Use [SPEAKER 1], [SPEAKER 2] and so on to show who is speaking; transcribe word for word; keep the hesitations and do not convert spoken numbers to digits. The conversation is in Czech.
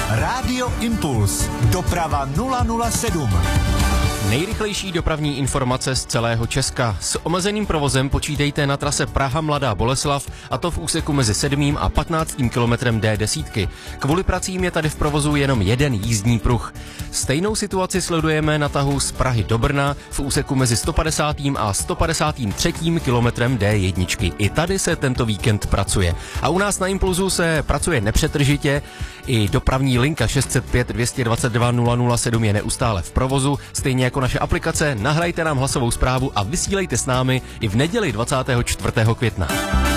[SPEAKER 1] Rádio Impuls. Doprava nula nula sedm.
[SPEAKER 2] Nejrychlejší dopravní informace z celého Česka. S omezeným provozem počítejte na trase Praha Mladá Boleslav, a to v úseku mezi sedmým a patnáctým kilometrem D deset. Kvůli pracím je tady v provozu jenom jeden jízdní pruh. Stejnou situaci sledujeme na tahu z Prahy do Brna v úseku mezi sto padesátým a sto padesátým třetím kilometrem D jedna. I tady se tento víkend pracuje. A u nás na Impulzu se pracuje nepřetržitě. I dopravní linka šest set pět dvě stě dvacet dva nula nula sedm je neustále v provozu, stejně jako naše aplikace. Nahrajte nám hlasovou zprávu a vysílejte s námi i v neděli dvacátého čtvrtého května.